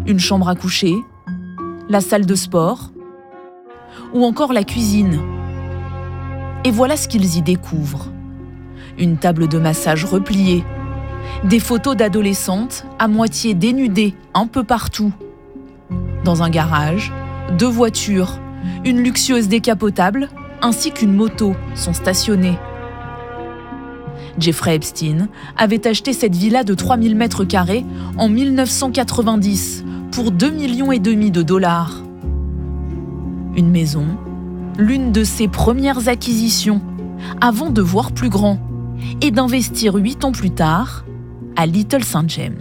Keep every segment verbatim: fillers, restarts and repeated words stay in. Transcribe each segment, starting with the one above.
une chambre à coucher, la salle de sport ou encore la cuisine. Et voilà ce qu'ils y découvrent. Une table de massage repliée, des photos d'adolescentes à moitié dénudées un peu partout. Dans un garage, deux voitures, une luxueuse décapotable ainsi qu'une moto sont stationnées. Jeffrey Epstein avait acheté cette villa de trois mille mètres carrés en mille neuf cent quatre-vingt-dix pour deux millions et demi de dollars. Une maison, l'une de ses premières acquisitions, avant de voir plus grand et d'investir huit ans plus tard à Little Saint James.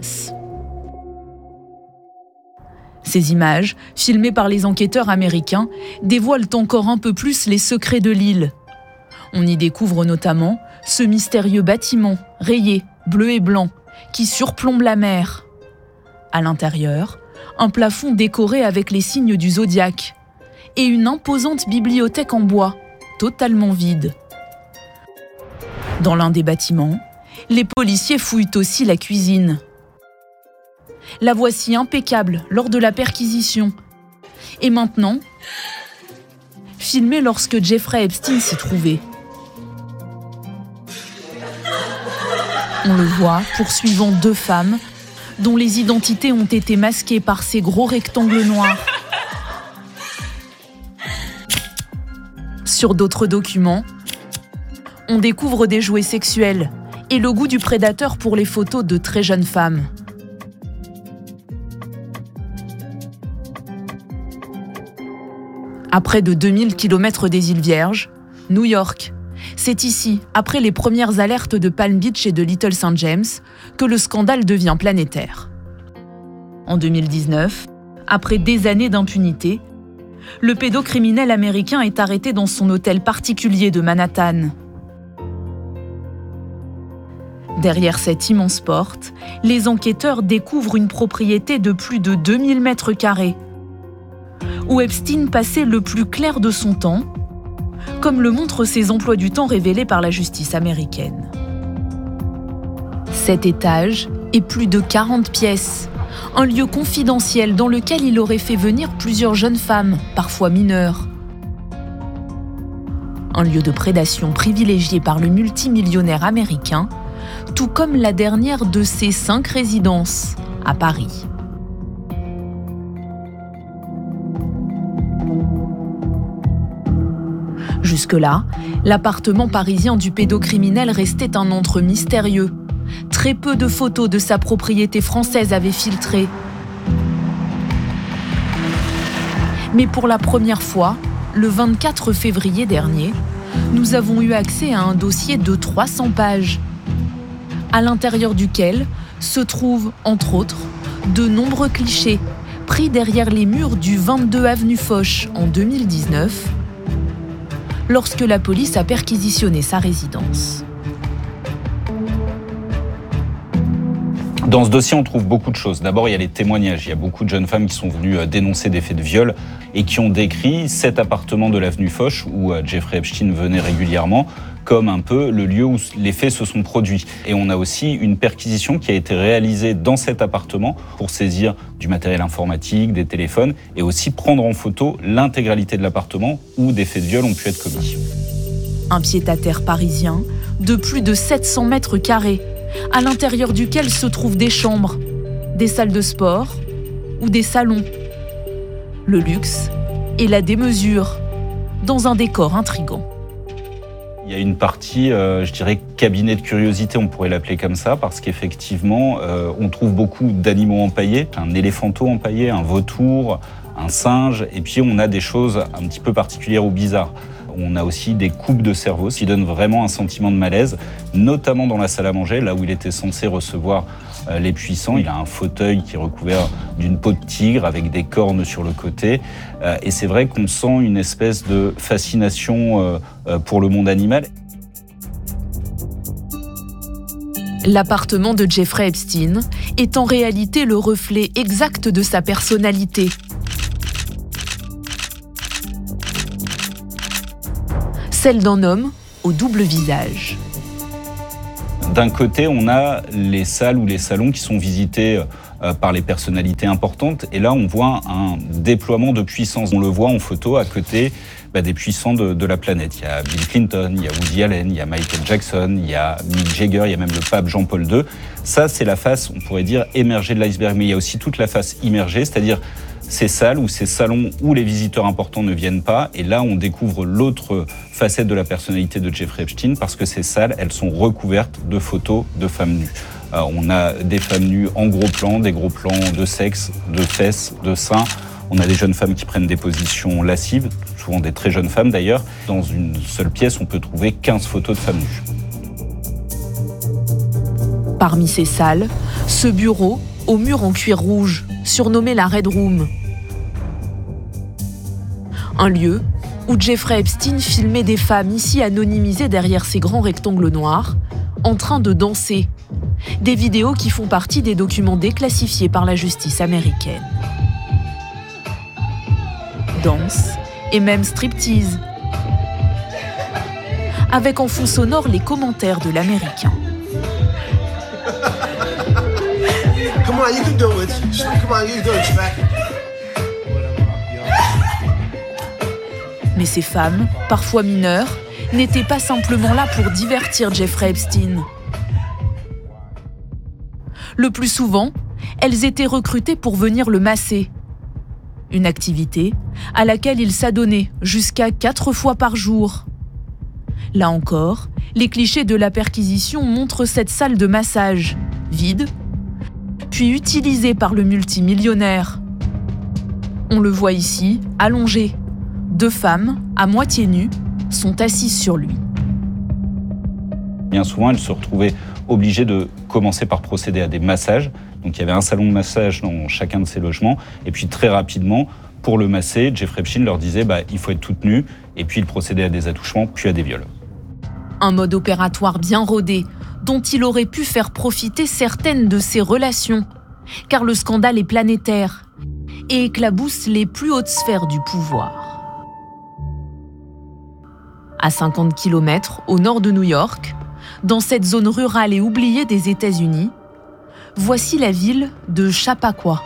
Ces images, filmées par les enquêteurs américains, dévoilent encore un peu plus les secrets de l'île. On y découvre notamment ce mystérieux bâtiment rayé, bleu et blanc, qui surplombe la mer. À l'intérieur, un plafond décoré avec les signes du zodiaque et une imposante bibliothèque en bois, totalement vide. Dans l'un des bâtiments, les policiers fouillent aussi la cuisine. La voici impeccable lors de la perquisition. Et maintenant, filmée lorsque Jeffrey Epstein s'y trouvait. On le voit poursuivant deux femmes dont les identités ont été masquées par ces gros rectangles noirs. Sur d'autres documents, on découvre des jouets sexuels et le goût du prédateur pour les photos de très jeunes femmes. À près de deux mille kilomètres des îles Vierges, New York. C'est ici, après les premières alertes de Palm Beach et de Little Saint James, que le scandale devient planétaire. En deux mille dix-neuf, après des années d'impunité, le pédocriminel américain est arrêté dans son hôtel particulier de Manhattan. Derrière cette immense porte, les enquêteurs découvrent une propriété de plus de deux mille mètres carrés, où Epstein passait le plus clair de son temps, comme le montrent ses emplois du temps révélés par la justice américaine. Sept étages et plus de quarante pièces, un lieu confidentiel dans lequel il aurait fait venir plusieurs jeunes femmes, parfois mineures. Un lieu de prédation privilégié par le multimillionnaire américain, tout comme la dernière de ses cinq résidences, à Paris. Jusque-là, l'appartement parisien du pédocriminel restait un antre mystérieux. Très peu de photos de sa propriété française avaient filtré. Mais pour la première fois, le vingt-quatre février dernier, nous avons eu accès à un dossier de trois cents pages, à l'intérieur duquel se trouvent, entre autres, de nombreux clichés pris derrière les murs du vingt-deux avenue Foch en deux mille dix-neuf, lorsque la police a perquisitionné sa résidence. Dans ce dossier, on trouve beaucoup de choses. D'abord, il y a les témoignages. Il y a beaucoup de jeunes femmes qui sont venues dénoncer des faits de viol et qui ont décrit cet appartement de l'avenue Foch, où Jeffrey Epstein venait régulièrement, comme un peu le lieu où les faits se sont produits. Et on a aussi une perquisition qui a été réalisée dans cet appartement pour saisir du matériel informatique, des téléphones, et aussi prendre en photo l'intégralité de l'appartement où des faits de viol ont pu être commis. Un pied-à-terre parisien de plus de sept cents mètres carrés, à l'intérieur duquel se trouvent des chambres, des salles de sport ou des salons. Le luxe et la démesure, dans un décor intrigant. Il y a une partie, euh, je dirais, cabinet de curiosité, on pourrait l'appeler comme ça, parce qu'effectivement, euh, on trouve beaucoup d'animaux empaillés, un éléphanteau empaillé, un vautour, un singe, et puis on a des choses un petit peu particulières ou bizarres. On a aussi des coupes de cerveau, ce qui donne vraiment un sentiment de malaise, notamment dans la salle à manger, là où il était censé recevoir euh, les puissants. Il a un fauteuil qui est recouvert d'une peau de tigre avec des cornes sur le côté. Euh, et c'est vrai qu'on sent une espèce de fascination euh, euh, pour le monde animal. L'appartement de Jeffrey Epstein est en réalité le reflet exact de sa personnalité. Celle d'un homme au double visage. D'un côté, on a les salles ou les salons qui sont visités euh, par les personnalités importantes. Et là, on voit un déploiement de puissance. On le voit en photo à côté bah, des puissants de, de la planète. Il y a Bill Clinton, il y a Woody Allen, il y a Michael Jackson, il y a Mick Jagger, il y a même le pape Jean-Paul deux. Ça, c'est la face, on pourrait dire, émergée de l'iceberg. Mais il y a aussi toute la face immergée, c'est-à-dire ces salles ou ces salons où les visiteurs importants ne viennent pas. Et là, on découvre l'autre facette de la personnalité de Jeffrey Epstein parce que ces salles, elles sont recouvertes de photos de femmes nues. Euh, on a des femmes nues en gros plan, des gros plans de sexe, de fesses, de seins. On a des jeunes femmes qui prennent des positions lascives, souvent des très jeunes femmes d'ailleurs. Dans une seule pièce, on peut trouver quinze photos de femmes nues. Parmi ces salles, ce bureau, au mur en cuir rouge, surnommé la Red Room. Un lieu où Jeffrey Epstein filmait des femmes ici anonymisées derrière ces grands rectangles noirs, en train de danser. Des vidéos qui font partie des documents déclassifiés par la justice américaine. Danse et même striptease. Avec en fond sonore les commentaires de l'Américain. Come on, you can do it. Come on, you can do it, Jack. Mais ces femmes, parfois mineures, n'étaient pas simplement là pour divertir Jeffrey Epstein. Le plus souvent, elles étaient recrutées pour venir le masser. Une activité à laquelle il s'adonnait jusqu'à quatre fois par jour. Là encore, les clichés de la perquisition montrent cette salle de massage, vide, puis utilisée par le multimillionnaire. On le voit ici, allongé. Deux femmes, à moitié nues, sont assises sur lui. Bien souvent, elle se retrouvait obligée de commencer par procéder à des massages. Donc il y avait un salon de massage dans chacun de ces logements. Et puis très rapidement, pour le masser, Jeffrey Epstein leur disait bah, il faut être toute nue. Et puis il procédait à des attouchements, puis à des viols. Un mode opératoire bien rodé, dont il aurait pu faire profiter certaines de ses relations. Car le scandale est planétaire et éclabousse les plus hautes sphères du pouvoir. À cinquante kilomètres au nord de New York, dans cette zone rurale et oubliée des États-Unis, voici la ville de Chappaqua.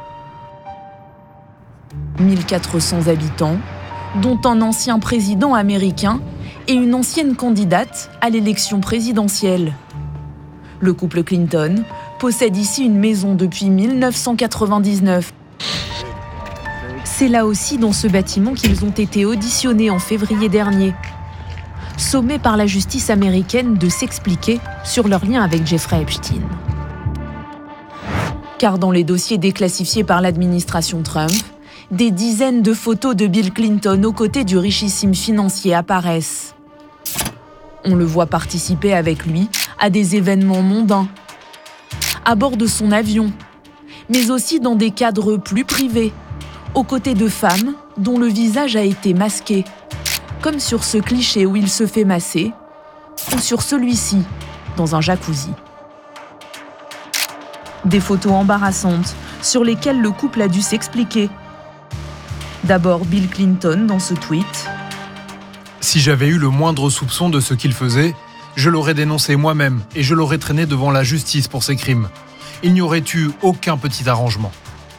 mille quatre cents habitants, dont un ancien président américain et une ancienne candidate à l'élection présidentielle. Le couple Clinton possède ici une maison depuis mille neuf cent quatre-vingt-dix-neuf. C'est là aussi dans ce bâtiment qu'ils ont été auditionnés en février dernier, sommés par la justice américaine de s'expliquer sur leur lien avec Jeffrey Epstein. Car dans les dossiers déclassifiés par l'administration Trump, des dizaines de photos de Bill Clinton aux côtés du richissime financier apparaissent. On le voit participer avec lui à des événements mondains, à bord de son avion, mais aussi dans des cadres plus privés, aux côtés de femmes dont le visage a été masqué, comme sur ce cliché où il se fait masser, ou sur celui-ci, dans un jacuzzi. Des photos embarrassantes sur lesquelles le couple a dû s'expliquer. D'abord Bill Clinton dans ce tweet. Si j'avais eu le moindre soupçon de ce qu'il faisait, je l'aurais dénoncé moi-même et je l'aurais traîné devant la justice pour ses crimes. Il n'y aurait eu aucun petit arrangement.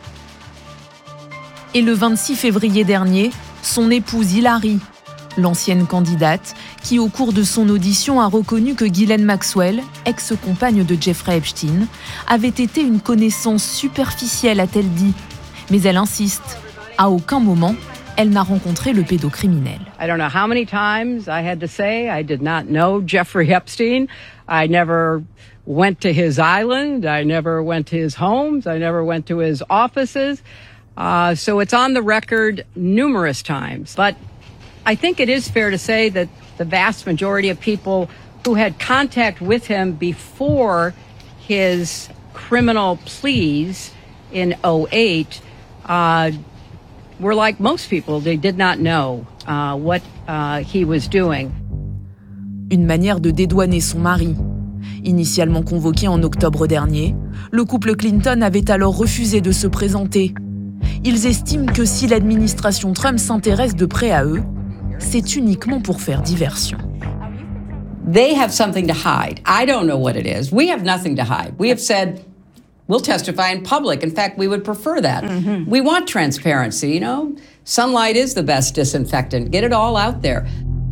Et le vingt-six février dernier, son épouse Hillary, l'ancienne candidate, qui au cours de son audition a reconnu que Ghislaine Maxwell, ex-compagne de Jeffrey Epstein, avait été une connaissance superficielle, a-t-elle dit. Mais elle insiste, à aucun moment, elle n'a rencontré le pédocriminel. I don't know how many times I had to say I did not know Jeffrey Epstein. I never went to his island. I never went to his homes. I never went to his offices. Uh, so it's on the record numerous times. But I think it is fair to say that the vast majority of people who had contact with him before his criminal pleas in oh eight uh, were like most people. They did not know uh, what uh, he was doing. Une manière de dédouaner son mari. Initialement convoqué en octobre dernier, le couple Clinton avait alors refusé de se présenter. Ils estiment que si l'administration Trump s'intéresse de près à eux, c'est uniquement pour faire diversion. They have something to hide. I don't know what it is. We have nothing to hide. We have said We'll testify in public. In fact, we would prefer that. Mm-hmm. We want transparency, you know? Sunlight is the best disinfectant. Get it all out there.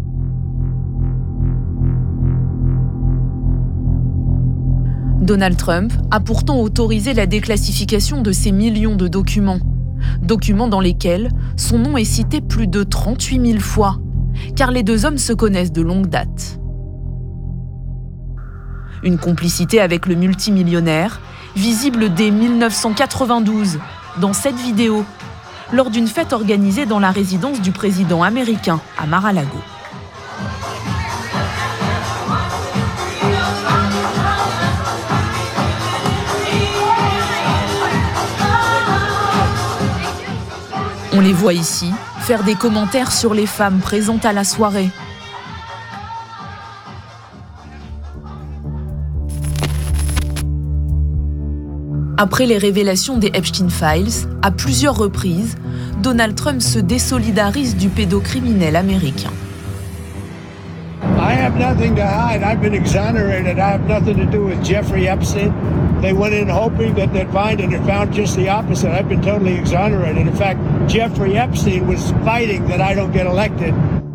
Donald Trump a pourtant autorisé la déclassification de ces millions de documents. Documents dans lesquels son nom est cité plus de trente-huit mille fois, car les deux hommes se connaissent de longue date. Une complicité avec le multimillionnaire, visible dès mille neuf cent quatre-vingt-douze, dans cette vidéo, lors d'une fête organisée dans la résidence du président américain à Mar-a-Lago. On les voit ici faire des commentaires sur les femmes présentes à la soirée. Après les révélations des Epstein Files, à plusieurs reprises, Donald Trump se désolidarise du pédocriminel américain. I have nothing to hide. I've been exonerated. I have nothing to do with Jeffrey Epstein. They went in hoping that they'd find it and found just the opposite. I've been totally exonerated. In fact, Jeffrey Epstein was fighting that I don't get elected.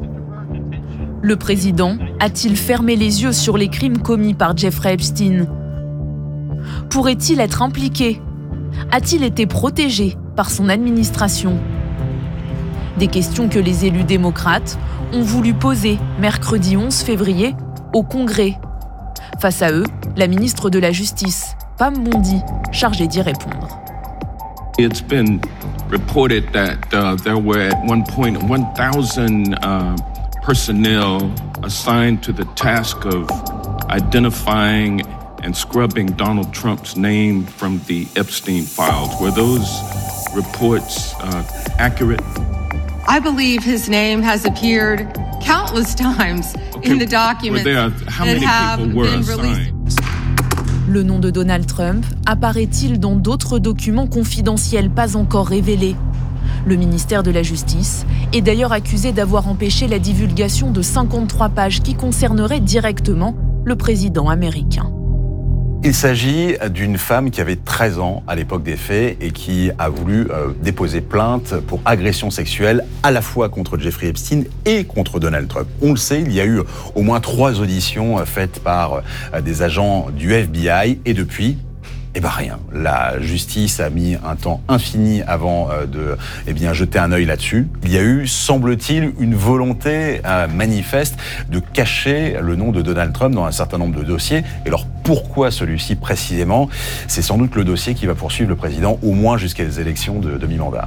Le président a-t-il fermé les yeux sur les crimes commis par Jeffrey Epstein ? Pourrait-il être impliqué ? A-t-il été protégé par son administration ? Des questions que les élus démocrates ont voulu poser mercredi onze février au Congrès. Face à eux, la ministre de la Justice, Pam Bondi, chargée d'y répondre. It's been reported that uh, there were at one point one thousand uh, personnel assigned to the task of identifying and scrubbing Donald Trump's name from the Epstein files. Were those reports uh, accurate? I believe his name has appeared countless times okay. in the documents well, there, how many that have people were been assigned? released. Le nom de Donald Trump apparaît-il dans d'autres documents confidentiels pas encore révélés ? Le ministère de la Justice est d'ailleurs accusé d'avoir empêché la divulgation de cinquante-trois pages qui concerneraient directement le président américain. Il s'agit d'une femme qui avait treize ans à l'époque des faits et qui a voulu euh, déposer plainte pour agression sexuelle à la fois contre Jeffrey Epstein et contre Donald Trump. On le sait, il y a eu au moins trois auditions euh, faites par euh, des agents du F B I et depuis, eh ben rien. La justice a mis un temps infini avant euh, de eh bien, jeter un œil là-dessus. Il y a eu, semble-t-il, une volonté euh, manifeste de cacher le nom de Donald Trump dans un certain nombre de dossiers. Et alors, pourquoi celui-ci précisément ? C'est sans doute le dossier qui va poursuivre le président au moins jusqu'à les élections de, de mi-mandat.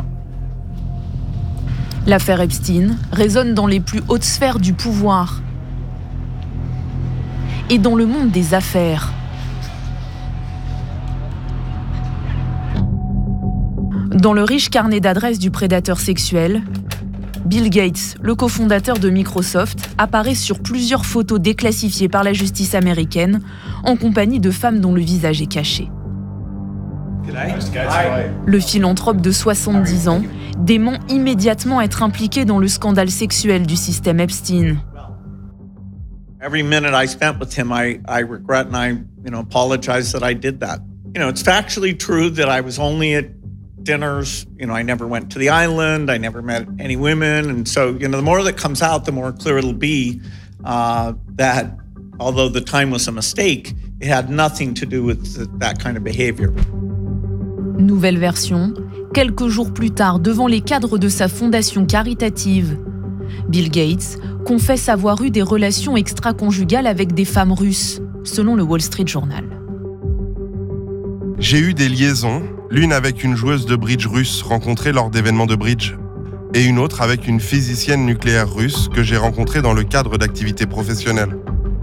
L'affaire Epstein résonne dans les plus hautes sphères du pouvoir et dans le monde des affaires. Dans le riche carnet d'adresses du prédateur sexuel, Bill Gates, le cofondateur de Microsoft, apparaît sur plusieurs photos déclassifiées par la justice américaine en compagnie de femmes dont le visage est caché. Le philanthrope de soixante-dix ans dément immédiatement être impliqué dans le scandale sexuel du système Epstein. Every minute I spent with him, I, I regret and I, you know, apologize that I did that. You know, it's factually true that I was only at dinners, you know, I never went to the island, I never met any women, and so, you know, the more that comes out, the more clear it'll be uh, that although the time was a mistake, it had nothing to do with the, that kind of behavior. Nouvelle version, quelques jours plus tard, devant les cadres de sa fondation caritative, Bill Gates confesse avoir eu des relations extra-conjugales avec des femmes russes, selon le Wall Street Journal. J'ai eu des liaisons, l'une avec une joueuse de bridge russe rencontrée lors d'événements de bridge, et une autre avec une physicienne nucléaire russe que j'ai rencontrée dans le cadre d'activités professionnelles.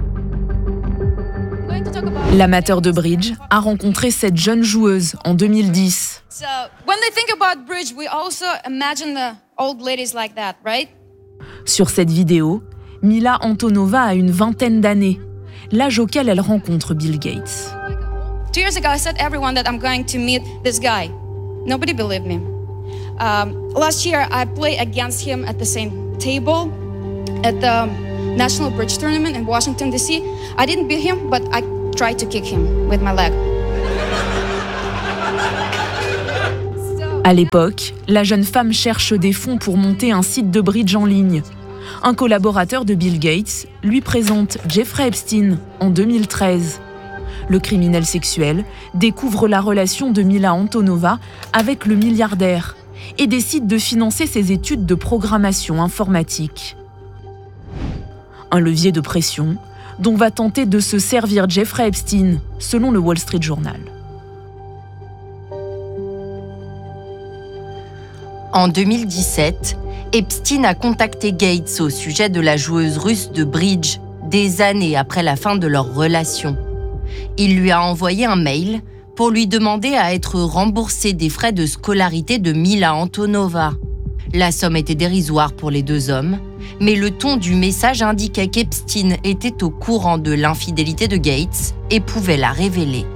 L'amateur de bridge a rencontré cette jeune joueuse en deux mille dix. So, when they think about bridge, we also imagine the old ladies like that, right? Sur cette vidéo, Mila Antonova a une vingtaine d'années, l'âge auquel elle rencontre Bill Gates. Two years ago, I said to everyone that I'm going to meet this guy. Nobody believed me. Um, last year, I played against him at the same table at the National Bridge Tournament in Washington, D C I didn't beat him, but I tried to kick him with my leg. À l'époque, la jeune femme cherche des fonds pour monter un site de bridge en ligne. Un collaborateur de Bill Gates lui présente Jeffrey Epstein en deux mille treize. Le criminel sexuel découvre la relation de Mila Antonova avec le milliardaire et décide de financer ses études de programmation informatique. Un levier de pression dont va tenter de se servir Jeffrey Epstein, selon le Wall Street Journal. En deux mille dix-sept, Epstein a contacté Gates au sujet de la joueuse russe de bridge, des années après la fin de leur relation. Il lui a envoyé un mail pour lui demander à être remboursé des frais de scolarité de Mila Antonova. La somme était dérisoire pour les deux hommes, mais le ton du message indiquait qu'Epstein était au courant de l'infidélité de Gates et pouvait la révéler.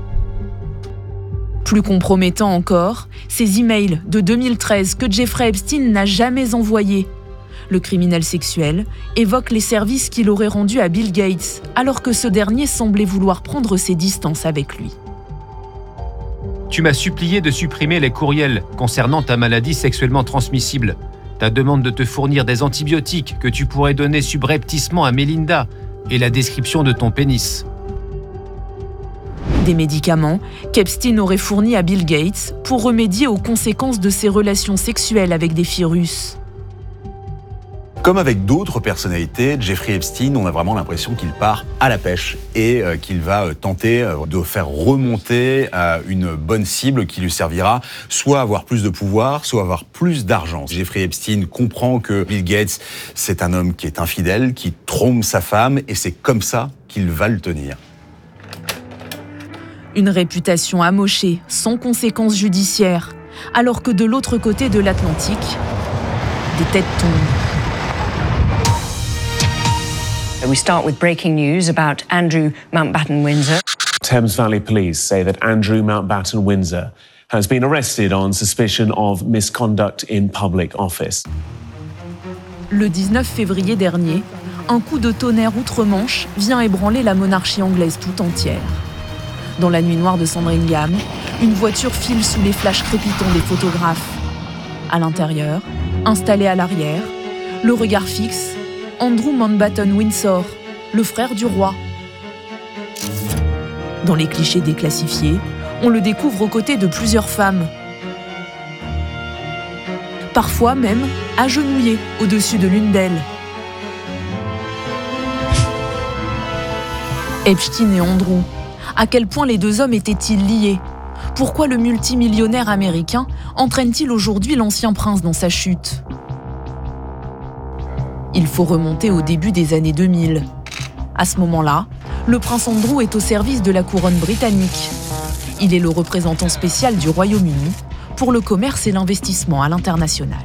Plus compromettant encore, ces emails de deux mille treize que Jeffrey Epstein n'a jamais envoyés. Le criminel sexuel évoque les services qu'il aurait rendus à Bill Gates, alors que ce dernier semblait vouloir prendre ses distances avec lui. Tu m'as supplié de supprimer les courriels concernant ta maladie sexuellement transmissible. Ta demande de te fournir des antibiotiques que tu pourrais donner subrepticement à Melinda et la description de ton pénis. Des médicaments qu'Epstein aurait fournis à Bill Gates pour remédier aux conséquences de ses relations sexuelles avec des filles russes. Comme avec d'autres personnalités, Jeffrey Epstein, on a vraiment l'impression qu'il part à la pêche et euh, qu'il va euh, tenter euh, de faire remonter euh, une bonne cible qui lui servira soit à avoir plus de pouvoir, soit à avoir plus d'argent. Jeffrey Epstein comprend que Bill Gates, c'est un homme qui est infidèle, qui trompe sa femme, et c'est comme ça qu'il va le tenir. Une réputation amochée, sans conséquences judiciaires, alors que de l'autre côté de l'Atlantique, des têtes tombent. We start with breaking news about Andrew Mountbatten-Windsor. Thames Valley Police say that Andrew Mountbatten-Windsor has been arrested on suspicion of misconduct in public office. Le dix-neuf février dernier, un coup de tonnerre outre-Manche vient ébranler la monarchie anglaise tout entière. Dans la nuit noire de Sandringham, une voiture file sous les flashs crépitants des photographes. À l'intérieur, installé à l'arrière, le regard fixe, Andrew Mountbatten-Windsor, le frère du roi. Dans les clichés déclassifiés, on le découvre aux côtés de plusieurs femmes. Parfois même agenouillé au-dessus de l'une d'elles. Epstein et Andrew. À quel point les deux hommes étaient-ils liés ? Pourquoi le multimillionnaire américain entraîne-t-il aujourd'hui l'ancien prince dans sa chute ? Il faut remonter au début des années deux mille. À ce moment-là, le prince Andrew est au service de la couronne britannique. Il est le représentant spécial du Royaume-Uni pour le commerce et l'investissement à l'international.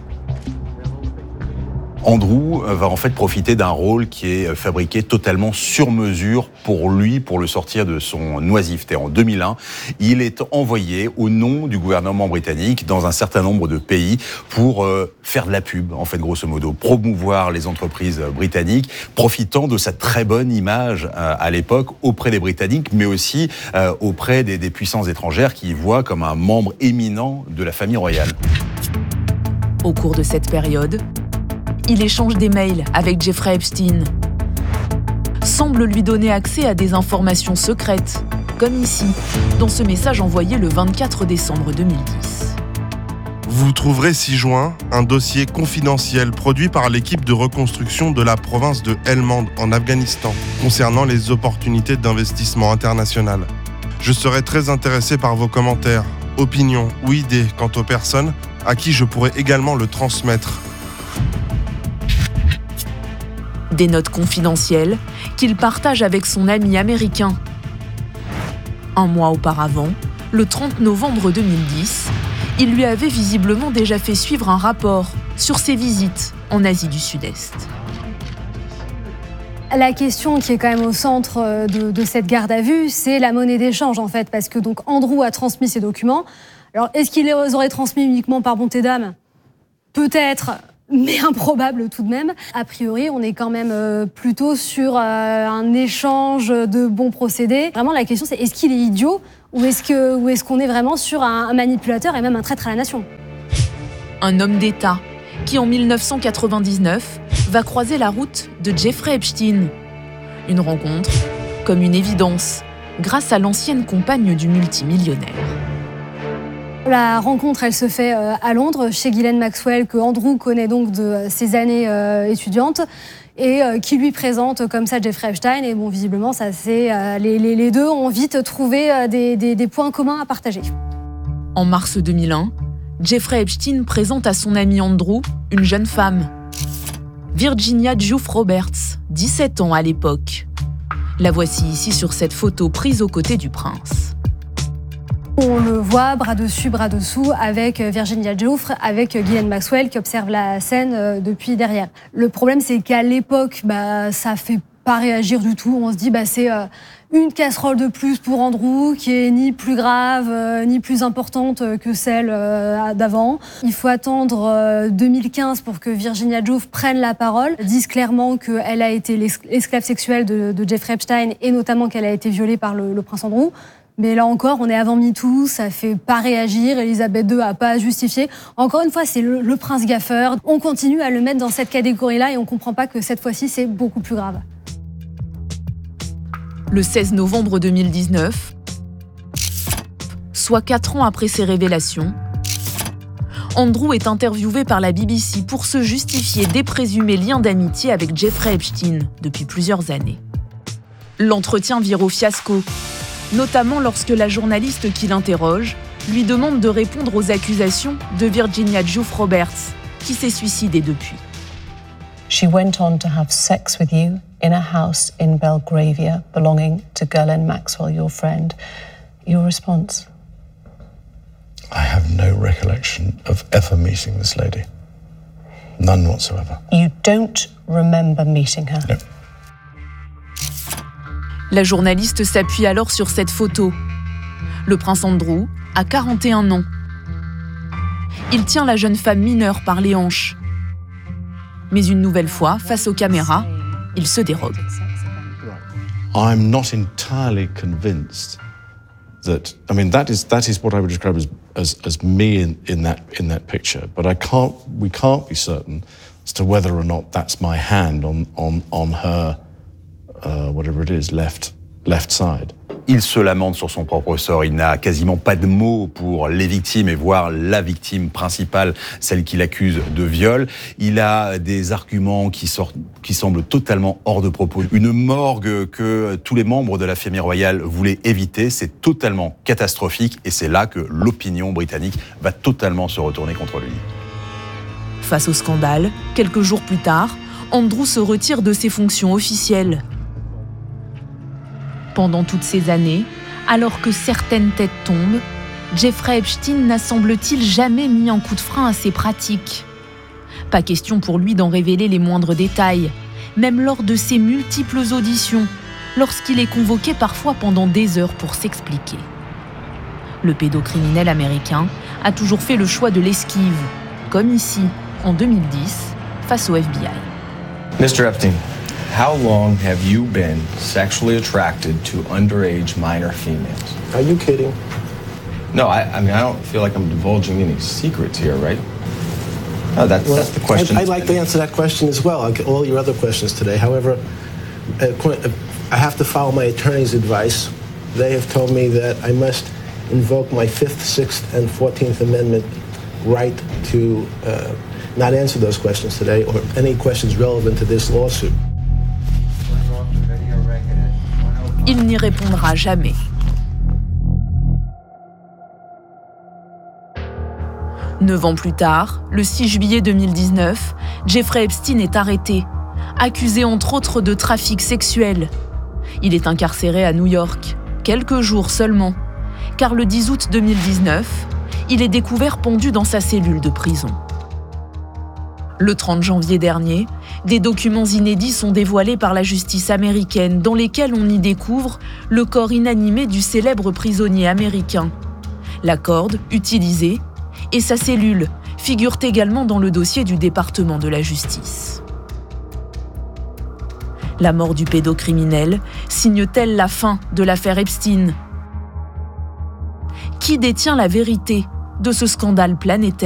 Andrew va en fait profiter d'un rôle qui est fabriqué totalement sur mesure pour lui, pour le sortir de son oisiveté. En deux mille un, il est envoyé au nom du gouvernement britannique dans un certain nombre de pays pour euh, faire de la pub, en fait, grosso modo, promouvoir les entreprises britanniques, profitant de sa très bonne image euh, à l'époque auprès des Britanniques, mais aussi euh, auprès des, des puissances étrangères qui y voient comme un membre éminent de la famille royale. Au cours de cette période, il échange des mails avec Jeffrey Epstein, semble lui donner accès à des informations secrètes, comme ici, dans ce message envoyé le vingt-quatre décembre deux mille dix. Vous trouverez six juin un dossier confidentiel produit par l'équipe de reconstruction de la province de Helmand en Afghanistan concernant les opportunités d'investissement international. Je serai très intéressé par vos commentaires, opinions ou idées quant aux personnes à qui je pourrais également le transmettre. Des notes confidentielles qu'il partage avec son ami américain. Un mois auparavant, le trente novembre deux mille dix, il lui avait visiblement déjà fait suivre un rapport sur ses visites en Asie du Sud-Est. La question qui est quand même au centre de, de cette garde à vue, c'est la monnaie d'échange en fait, parce que donc Andrew a transmis ses documents. Alors, est-ce qu'il les aurait transmis uniquement par bonté d'âme ? Peut-être, mais improbable tout de même. A priori, on est quand même euh, plutôt sur euh, un échange de bons procédés. Vraiment, la question, c'est est-ce qu'il est idiot Ou est-ce que, ou est-ce qu'on est vraiment sur un, un manipulateur et même un traître à la nation? Un homme d'État qui, en mille neuf cent quatre-vingt-dix-neuf, va croiser la route de Jeffrey Epstein. Une rencontre comme une évidence, grâce à l'ancienne compagne du multimillionnaire. La rencontre, elle se fait à Londres, chez Ghislaine Maxwell, que Andrew connaît donc de ses années étudiantes, et qui lui présente comme ça Jeffrey Epstein. Et bon, visiblement, ça, c'est, les, les, les deux ont vite trouvé des, des, des points communs à partager. En mars deux mille un, Jeffrey Epstein présente à son ami Andrew une jeune femme, Virginia Giuff Roberts, dix-sept ans à l'époque. La voici ici sur cette photo prise aux côtés du prince. On le voit bras dessus, bras dessous avec Virginia Giuff, avec Ghislaine Maxwell qui observe la scène depuis derrière. Le problème, c'est qu'à l'époque, bah, ça fait pas réagir du tout. On se dit, bah, c'est euh, une casserole de plus pour Andrew, qui est ni plus grave, euh, ni plus importante que celle euh, d'avant. Il faut attendre euh, deux mille quinze pour que Virginia Giuff prenne la parole, dise clairement qu'elle a été l'esclave sexuelle de, de Jeffrey Epstein et notamment qu'elle a été violée par le, le prince Andrew. Mais là encore, on est avant MeToo, ça fait pas réagir, Elisabeth deux a pas justifié. Encore une fois, c'est le, le prince gaffeur. On continue à le mettre dans cette catégorie-là et on comprend pas que cette fois-ci, c'est beaucoup plus grave. Le seize novembre deux mille dix-neuf, soit quatre ans après ces révélations, Andrew est interviewé par la B B C pour se justifier des présumés liens d'amitié avec Jeffrey Epstein depuis plusieurs années. L'entretien vire au fiasco, notamment lorsque la journaliste qui l'interroge lui demande de répondre aux accusations de Virginia Giuff Roberts, qui s'est suicidée depuis. She went on to have sex with you in a house in Belgravia belonging to Ghislaine Maxwell, your friend. Your response? I have no recollection of ever meeting this lady. None whatsoever. You don't remember meeting her? No. La journaliste s'appuie alors sur cette photo. Le prince Andrew a quarante et un ans. Il tient la jeune femme mineure par les hanches. Mais une nouvelle fois, face aux caméras, il se dérobe. I'm not entirely convinced that, I mean, that is that is what I would describe as as, as me in, in that in that picture. But I can't, we can't be certain as to whether or not that's my hand on on on her, uh, whatever it is, left left side. Il se lamente sur son propre sort, il n'a quasiment pas de mots pour les victimes et voire la victime principale, celle qu'il accuse de viol. Il a des arguments qui, sortent, qui semblent totalement hors de propos. Une morgue que tous les membres de la famille royale voulaient éviter, c'est totalement catastrophique et c'est là que l'opinion britannique va totalement se retourner contre lui. Face au scandale, quelques jours plus tard, Andrew se retire de ses fonctions officielles. Pendant toutes ces années, alors que certaines têtes tombent, Jeffrey Epstein n'a semble-t-il jamais mis un coup de frein à ses pratiques. Pas question pour lui d'en révéler les moindres détails, même lors de ses multiples auditions, lorsqu'il est convoqué parfois pendant des heures pour s'expliquer. Le pédocriminel américain a toujours fait le choix de l'esquive, comme ici, en deux mille dix, face au F B I. Mister Epstein, how long have you been sexually attracted to underage minor females? Are you kidding? No, I, I mean, I don't feel like I'm divulging any secrets here, right? No, that's, well, that's the question. I'd, I'd like to answer that question as well, like all your other questions today. However, I have to follow my attorney's advice. They have told me that I must invoke my Fifth, Sixth, and Fourteenth Amendment right to uh, not answer those questions today or any questions relevant to this lawsuit. Il n'y répondra jamais. Neuf ans plus tard, le six juillet deux mille dix-neuf, Jeffrey Epstein est arrêté, accusé entre autres de trafic sexuel. Il est incarcéré à New York, quelques jours seulement, car le dix août deux mille dix-neuf, il est découvert pendu dans sa cellule de prison. Le trente janvier dernier, des documents inédits sont dévoilés par la justice américaine dans lesquels on y découvre le corps inanimé du célèbre prisonnier américain. La corde utilisée et sa cellule figurent également dans le dossier du département de la justice. La mort du pédocriminel signe-t-elle la fin de l'affaire Epstein ? Qui détient la vérité de ce scandale planétaire ?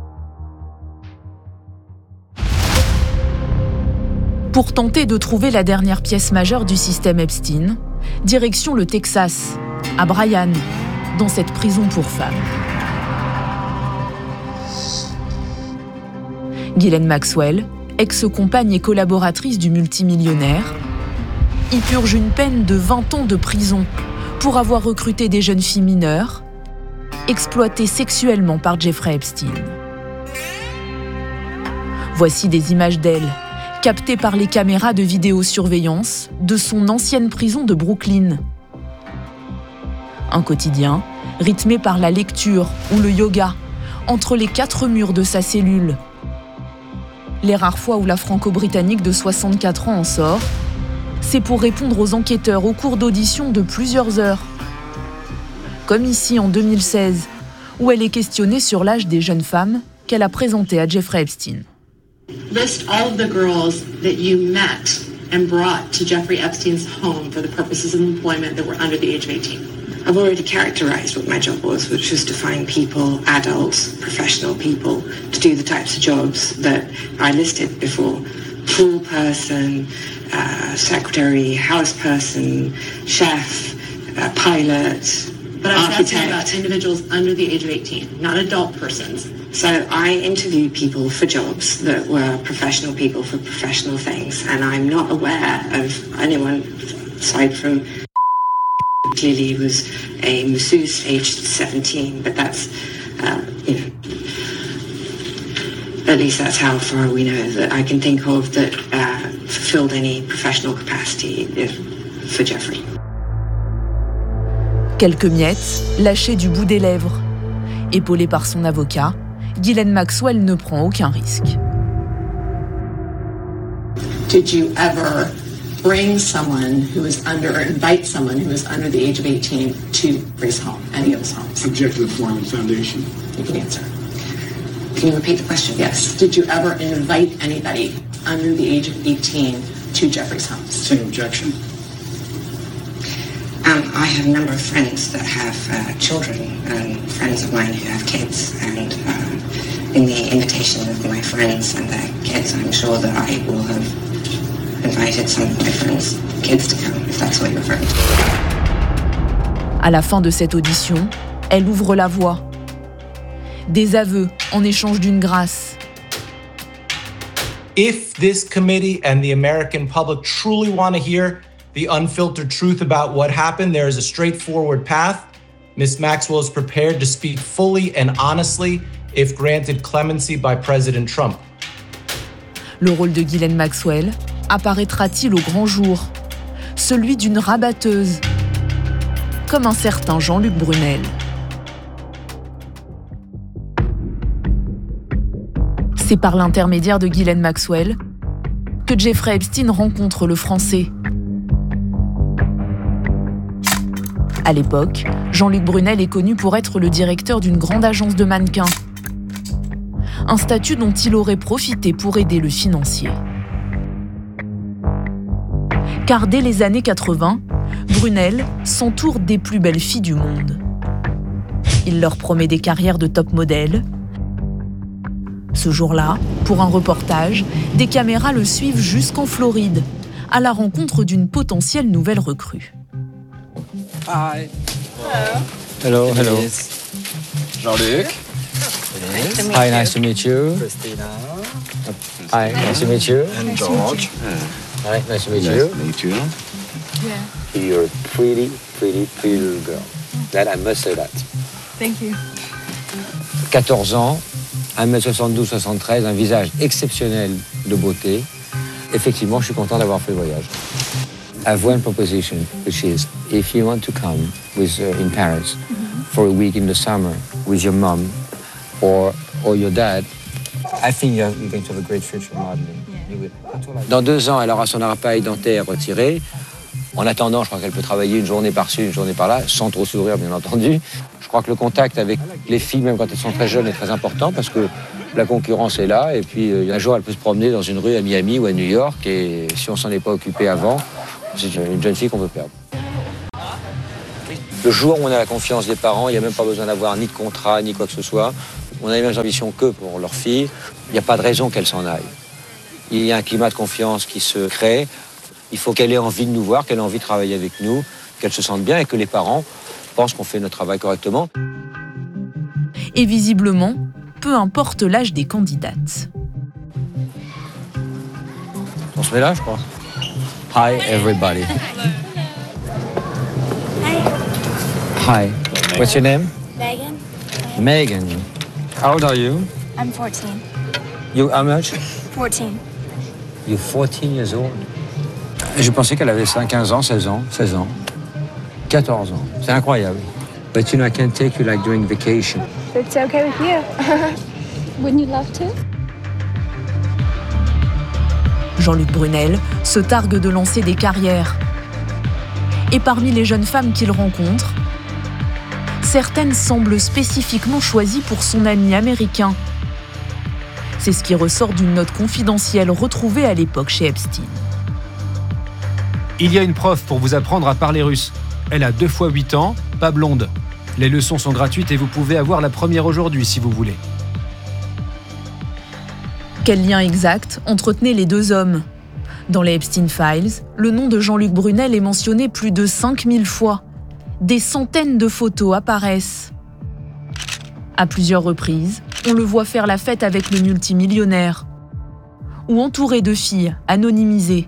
Pour tenter de trouver la dernière pièce majeure du système Epstein, direction le Texas, à Bryan, dans cette prison pour femmes. Ghislaine Maxwell, ex-compagne et collaboratrice du multimillionnaire, y purge une peine de vingt ans de prison pour avoir recruté des jeunes filles mineures, exploitées sexuellement par Jeffrey Epstein. Voici des images d'elle, captées par les caméras de vidéosurveillance de son ancienne prison de Brooklyn. Un quotidien rythmé par la lecture ou le yoga entre les quatre murs de sa cellule. Les rares fois où la franco-britannique de soixante-quatre ans en sort, c'est pour répondre aux enquêteurs au cours d'auditions de plusieurs heures. Comme ici en deux mille seize, où elle est questionnée sur l'âge des jeunes femmes qu'elle a présentées à Jeffrey Epstein. List all of the girls that you met and brought to Jeffrey Epstein's home for the purposes of employment that were under the age of eighteen. I've already characterized what my job was, which was to find people, adults, professional people, to do the types of jobs that I listed before. Pool person, uh, secretary, house person, chef, uh, pilot, but I was asking about individuals under the age of eighteen, not adult persons. So I interviewed people for jobs that were professional people for professional things, and I'm not aware of anyone aside from clearly he was a masseuse aged seventeen, but that's, uh, you know, at least that's how far we know that I can think of that uh, fulfilled any professional capacity for Jeffrey. Quelques miettes lâchées du bout des lèvres. Épaulée par son avocat, Ghislaine Maxwell ne prend aucun risque. Did you ever bring someone who was under, or invite someone who was under the age of eighteen to his home, any of his homes? Object to the Foreman Foundation. You can answer. Can you repeat the question? Yes. Did you ever invite anybody under the age of eighteen to Jeffrey's homes? Same objection. Um, I have a number of friends that have uh, children, and friends of mine who have kids, and uh, in the invitation of my friends and their kids, I'm sure that I will have invited some of my friends' kids to come, if that's what you're referring to. À la fin de cette audition, elle ouvre la voie. Des aveux en échange d'une grâce. If this committee and the American public truly want to hear the unfiltered truth about what happened, there is a straightforward path. Miz Maxwell is prepared to speak fully and honestly if granted clemency by President Trump. Le rôle de Ghislaine Maxwell apparaîtra-t-il au grand jour? Celui d'une rabatteuse, comme un certain Jean-Luc Brunel. C'est par l'intermédiaire de Ghislaine Maxwell que Jeffrey Epstein rencontre le Français. À l'époque, Jean-Luc Brunel est connu pour être le directeur d'une grande agence de mannequins. Un statut dont il aurait profité pour aider le financier. Car dès les années quatre-vingts, Brunel s'entoure des plus belles filles du monde. Il leur promet des carrières de top modèle. Ce jour-là, pour un reportage, des caméras le suivent jusqu'en Floride, à la rencontre d'une potentielle nouvelle recrue. Hi. Hello. Hello, hello. Jean-Luc. Hi, nice to meet you. Christina. Hi, nice to meet you. And George. Hi, nice to meet Nice you. to meet you. Yeah. You're a pretty, pretty, pretty little girl. That I must say that. Thank you. quatorze ans, un mètre soixante-douze soixante-treize, un visage exceptionnel de beauté. Effectivement, je suis content d'avoir fait le voyage. I've one proposition, which is if you want to come with uh, in Paris mm-hmm. for a week in the summer with your mom or or your dad, I think you're, you're going to have a great future modeling. Yeah. Dans deux ans, elle aura son appareil dentaire retiré. En attendant, je crois qu'elle peut travailler une journée par-ci, une journée par-là, sans trop s'ouvrir, bien entendu. Je crois que le contact avec les filles, même quand elles sont très jeunes, est très important parce que la concurrence est là. Et puis, euh, un jour, elle peut se promener dans une rue à Miami ou à New York. Et si on s'en est pas occupé avant, c'est une jeune fille qu'on veut perdre. Le jour où on a la confiance des parents, il n'y a même pas besoin d'avoir ni de contrat, ni quoi que ce soit. On a les mêmes ambitions qu'eux pour leur fille. Il n'y a pas de raison qu'elle s'en aille. Il y a un climat de confiance qui se crée. Il faut qu'elle ait envie de nous voir, qu'elle ait envie de travailler avec nous, qu'elle se sente bien et que les parents pensent qu'on fait notre travail correctement. Et visiblement, peu importe l'âge des candidates. On se met là, je crois. Hi, everybody. Hi. What's your name? Megan. Megan. How old are you? I'm fourteen. You how much? fourteen. You're fourteen years old. Je pensais qu'elle avait quinze ans, seize ans, seize ans, quatorze ans. C'est incroyable. But you know, I can take you like during vacation. It's okay with you. Wouldn't you love to? Jean-Luc Brunel se targue de lancer des carrières. Et parmi les jeunes femmes qu'il rencontre, certaines semblent spécifiquement choisies pour son ami américain. C'est ce qui ressort d'une note confidentielle retrouvée à l'époque chez Epstein. Il y a une prof pour vous apprendre à parler russe. Elle a deux fois huit ans, pas blonde. Les leçons sont gratuites et vous pouvez avoir la première aujourd'hui si vous voulez. Quel lien exact entretenaient les deux hommes ? Dans les Epstein Files, le nom de Jean-Luc Brunel est mentionné plus de cinq mille fois. Des centaines de photos apparaissent. À plusieurs reprises, on le voit faire la fête avec le multimillionnaire ou entouré de filles anonymisées.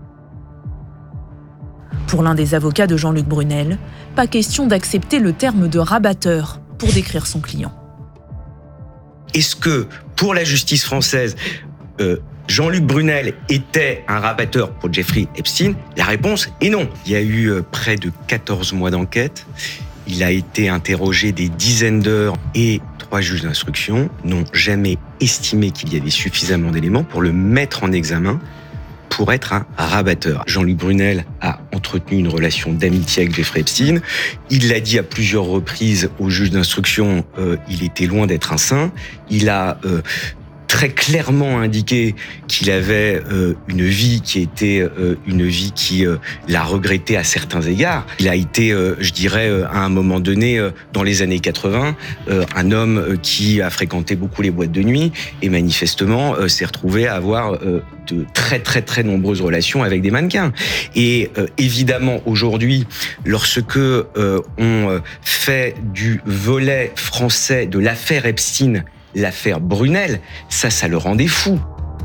Pour l'un des avocats de Jean-Luc Brunel, pas question d'accepter le terme de rabatteur pour décrire son client. Est-ce que, pour la justice française, euh, Jean-Luc Brunel était un rabatteur pour Jeffrey Epstein ? La réponse est non. Il y a eu euh, près de quatorze mois d'enquête. Il a été interrogé des dizaines d'heures et trois juges d'instruction n'ont jamais estimé qu'il y avait suffisamment d'éléments pour le mettre en examen pour être un rabatteur. Jean-Luc Brunel a entretenu une relation d'amitié avec Jeffrey Epstein. Il l'a dit à plusieurs reprises aux juges d'instruction, euh, il était loin d'être un saint. Il a euh, très clairement indiqué qu'il avait euh, une vie qui était euh, une vie qui euh, l'a regretté à certains égards. Il a été, euh, je dirais, euh, à un moment donné, euh, dans les années quatre-vingts, euh, un homme euh, qui a fréquenté beaucoup les boîtes de nuit et manifestement euh, s'est retrouvé à avoir euh, de très très très nombreuses relations avec des mannequins. Et euh, évidemment, aujourd'hui, lorsque euh, on fait du volet français de l'affaire Epstein l'affaire Brunel, ça, ça le rendait fou.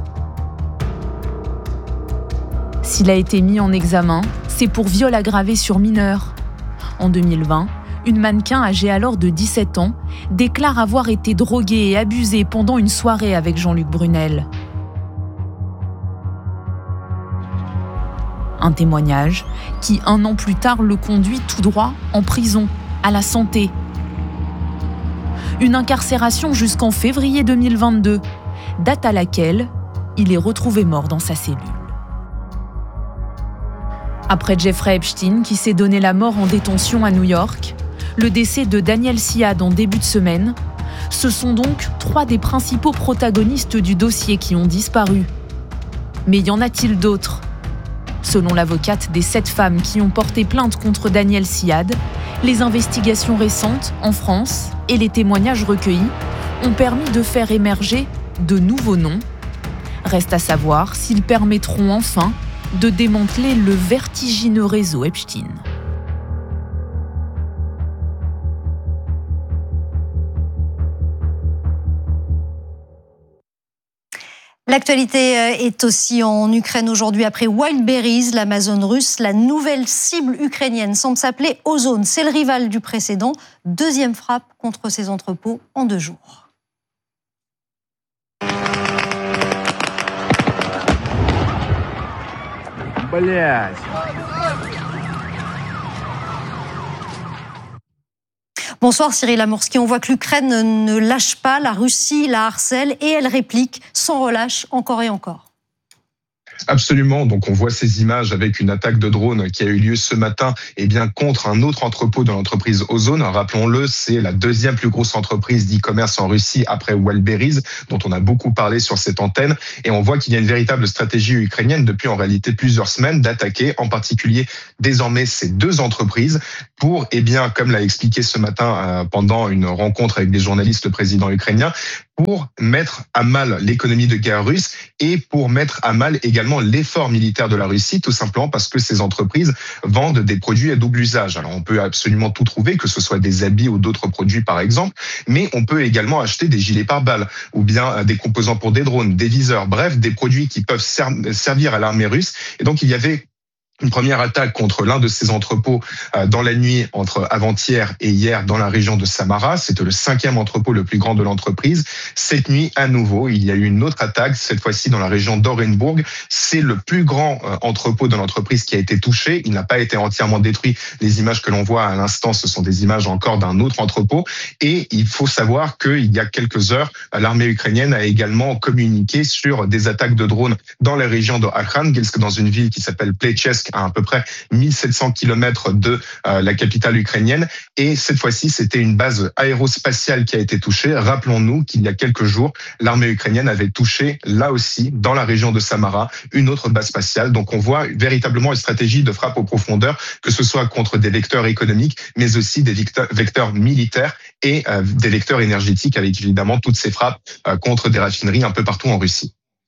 S'il a été mis en examen, c'est pour viol aggravé sur mineur. En deux mille vingt, une mannequin âgée alors de dix-sept ans déclare avoir été droguée et abusée pendant une soirée avec Jean-Luc Brunel. Un témoignage qui, un an plus tard, le conduit tout droit en prison, à la santé. Une incarcération jusqu'en février deux mille vingt-deux, date à laquelle il est retrouvé mort dans sa cellule. Après Jeffrey Epstein, qui s'est donné la mort en détention à New York, le décès de Daniel Siad en début de semaine, ce sont donc trois des principaux protagonistes du dossier qui ont disparu. Mais y en a-t-il d'autres ? Selon l'avocate des sept femmes qui ont porté plainte contre Daniel Siad, les investigations récentes en France et les témoignages recueillis ont permis de faire émerger de nouveaux noms. Reste à savoir s'ils permettront enfin de démanteler le vertigineux réseau Epstein. L'actualité est aussi en Ukraine aujourd'hui. Après Wildberries, l'Amazon russe, la nouvelle cible ukrainienne semble s'appeler Ozone. C'est le rival du précédent. Deuxième frappe contre ses entrepôts en deux jours. Блядь. Bonsoir Cyril Amorski. On voit que l'Ukraine ne lâche pas, la Russie la harcèle et elle réplique sans relâche encore et encore. Absolument. Donc, on voit ces images avec une attaque de drone qui a eu lieu ce matin, eh bien, contre un autre entrepôt de l'entreprise Ozone. Rappelons-le, c'est la deuxième plus grosse entreprise d'e-commerce en Russie après Wildberries, dont on a beaucoup parlé sur cette antenne. Et on voit qu'il y a une véritable stratégie ukrainienne depuis en réalité plusieurs semaines d'attaquer en particulier désormais ces deux entreprises pour, eh bien, comme l'a expliqué ce matin euh, pendant une rencontre avec des journalistes le président ukrainien, pour mettre à mal l'économie de guerre russe et pour mettre à mal également l'effort militaire de la Russie, tout simplement parce que ces entreprises vendent des produits à double usage. Alors on peut absolument tout trouver, que ce soit des habits ou d'autres produits par exemple, mais on peut également acheter des gilets pare-balles ou bien des composants pour des drones, des viseurs, bref, des produits qui peuvent ser- servir à l'armée russe. Et donc il y avait une première attaque contre l'un de ces entrepôts dans la nuit entre avant-hier et hier dans la région de Samara. C'était le cinquième entrepôt le plus grand de l'entreprise. Cette nuit, à nouveau, il y a eu une autre attaque, cette fois-ci dans la région d'Orenburg. C'est le plus grand entrepôt de l'entreprise qui a été touché. Il n'a pas été entièrement détruit. Les images que l'on voit à l'instant, ce sont des images encore d'un autre entrepôt. Et il faut savoir qu'il y a quelques heures, l'armée ukrainienne a également communiqué sur des attaques de drones dans la région de Arkhangelsk, dans une ville qui s'appelle Plechesk, à à peu près mille sept cents kilomètres de euh, la capitale ukrainienne. Et cette fois-ci, c'était une base aérospatiale qui a été touchée. Rappelons-nous qu'il y a quelques jours, l'armée ukrainienne avait touché, là aussi, dans la région de Samara, une autre base spatiale. Donc on voit véritablement une stratégie de frappe aux profondeurs, que ce soit contre des vecteurs économiques, mais aussi des vecteurs, vecteurs militaires et euh, des vecteurs énergétiques, avec évidemment toutes ces frappes euh, contre des raffineries un peu partout en Russie.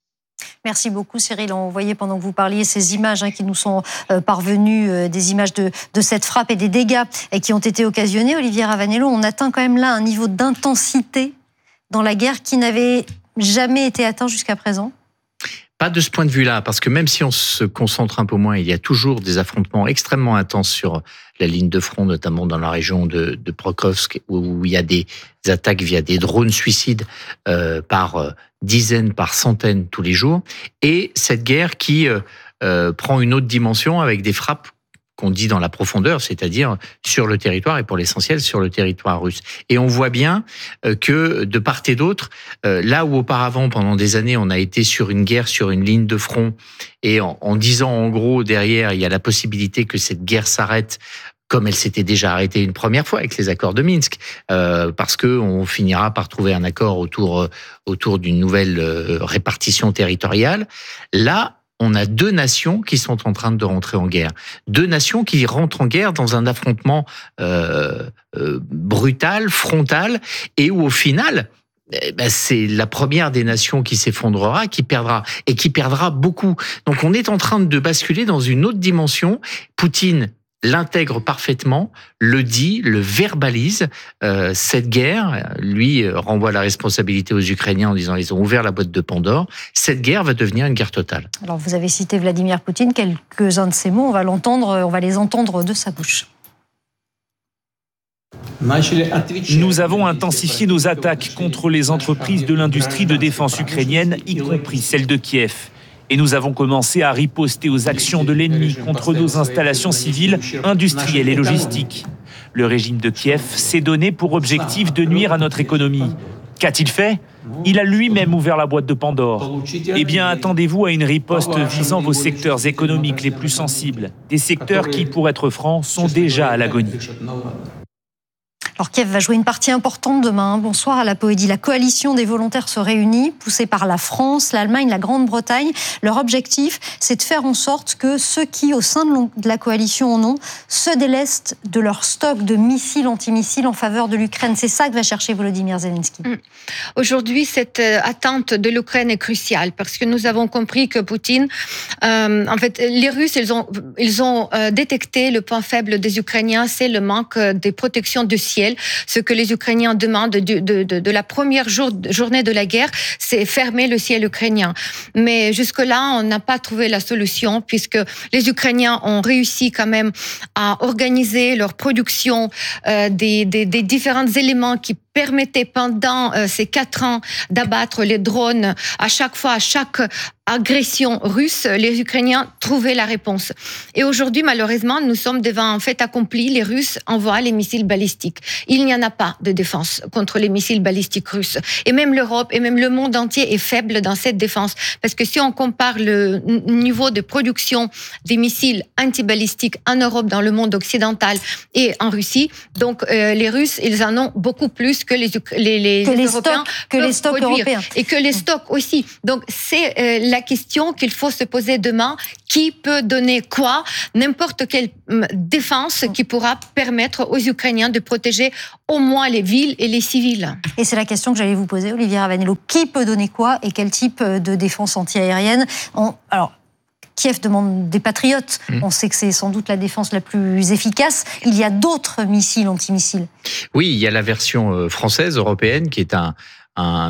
Merci beaucoup Cyril. On voyait pendant que vous parliez ces images hein, qui nous sont euh, parvenues, euh, des images de, de cette frappe et des dégâts et qui ont été occasionnés. Olivier Ravanello, on atteint quand même là un niveau d'intensité dans la guerre qui n'avait jamais été atteint jusqu'à présent. Pas de ce point de vue-là, parce que même si on se concentre un peu moins, il y a toujours des affrontements extrêmement intenses sur la ligne de front, notamment dans la région de, de Pokrovsk, où il y a des attaques via des drones suicides euh, par euh, dizaines, par centaines tous les jours. Et cette guerre qui euh, euh, prend une autre dimension avec des frappes qu'on dit dans la profondeur, c'est-à-dire sur le territoire et pour l'essentiel sur le territoire russe. Et on voit bien que de part et d'autre, là où auparavant, pendant des années, on a été sur une guerre, sur une ligne de front, et en, en disant en gros derrière, il y a la possibilité que cette guerre s'arrête, comme elle s'était déjà arrêtée une première fois avec les accords de Minsk, euh, parce que on finira par trouver un accord autour autour d'une nouvelle euh, répartition territoriale. Là, on a deux nations qui sont en train de rentrer en guerre. Deux nations qui rentrent en guerre dans un affrontement euh, euh, brutal, frontal, et où au final, eh ben c'est la première des nations qui s'effondrera, qui perdra, et qui perdra beaucoup. Donc on est en train de basculer dans une autre dimension. Poutine l'intègre parfaitement, le dit, le verbalise. Euh, cette guerre, lui, renvoie la responsabilité aux Ukrainiens en disant ils ont ouvert la boîte de Pandore. Cette guerre va devenir une guerre totale. Alors vous avez cité Vladimir Poutine, quelques-uns de ces mots, on va l'entendre, on va les entendre de sa bouche. Nous avons intensifié nos attaques contre les entreprises de l'industrie de défense ukrainienne, y compris celle de Kiev. Et nous avons commencé à riposter aux actions de l'ennemi contre nos installations civiles, industrielles et logistiques. Le régime de Kiev s'est donné pour objectif de nuire à notre économie. Qu'a-t-il fait ? Il a lui-même ouvert la boîte de Pandore. Eh bien, attendez-vous à une riposte visant vos secteurs économiques les plus sensibles. Des secteurs qui, pour être francs, sont déjà à l'agonie. Alors Kiev va jouer une partie importante demain. Bonsoir à la Poédie. La coalition des volontaires se réunit, poussée par la France, l'Allemagne, la Grande-Bretagne. Leur objectif, c'est de faire en sorte que ceux qui, au sein de la coalition en ont, se délestent de leur stock de missiles antimissiles en faveur de l'Ukraine. C'est ça que va chercher Volodymyr Zelensky. Mmh. Aujourd'hui, cette attente de l'Ukraine est cruciale parce que nous avons compris que Poutine, euh, en fait, les Russes, ils ont, ils ont euh, détecté le point faible des Ukrainiens, c'est le manque des protections du ciel. Ce que les Ukrainiens demandent de, de, de, de la première jour, journée de la guerre, c'est fermer le ciel ukrainien. Mais jusque-là, on n'a pas trouvé la solution puisque les Ukrainiens ont réussi quand même à organiser leur production euh, des, des, des différents éléments qui permettait pendant euh, ces quatre ans d'abattre les drones à chaque fois, à chaque agression russe, les Ukrainiens trouvaient la réponse. Et aujourd'hui, malheureusement, nous sommes devant un fait accompli. Les Russes envoient les missiles balistiques. Il n'y en a pas de défense contre les missiles balistiques russes. Et même l'Europe et même le monde entier est faible dans cette défense. Parce que si on compare le niveau de production des missiles antibalistiques en Europe, dans le monde occidental et en Russie, donc euh, les Russes, ils en ont beaucoup plus que les, les, les, que les les Européens stocks, que les stocks européens. Et que les stocks aussi. Donc c'est euh, la question qu'il faut se poser demain. Qui peut donner quoi? N'importe quelle défense qui pourra permettre aux Ukrainiens de protéger au moins les villes et les civils. Et c'est la question que j'allais vous poser, Olivier Ravanello. Qui peut donner quoi et quel type de défense antiaérienne? On, alors, Kiev demande des patriotes. Mmh. On sait que c'est sans doute la défense la plus efficace. Il y a d'autres missiles antimissiles. Oui, il y a la version française, européenne, qui est un... Un,